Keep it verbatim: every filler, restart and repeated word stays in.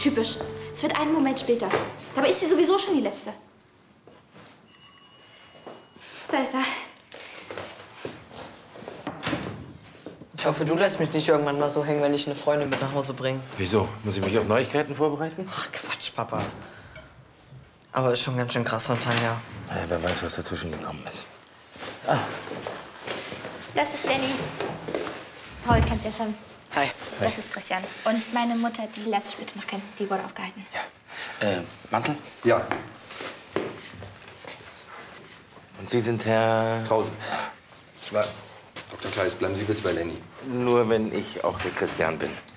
Typisch. Es wird einen Moment später. Dabei ist sie sowieso schon die Letzte. Da ist er. Ich hoffe, du lässt mich nicht irgendwann mal so hängen, wenn ich eine Freundin mit nach Hause bringe. Wieso? Muss ich mich auf Neuigkeiten vorbereiten? Ach, Quatsch, Papa. Aber ist schon ganz schön krass von Tanja. Ja, wer weiß, was dazwischen gekommen ist. Ah. Das ist Lenny. Paul kennt's ja schon. Hi. Das ist Christian. Und meine Mutter, die lernt sich bitte noch kennen. Die wurde aufgehalten. Ja. Äh, Mantel? Ja. Und Sie sind Herr... Krause. Na, Doktor Kleis, bleiben Sie bitte bei Lenny. Nur wenn ich auch der Christian bin.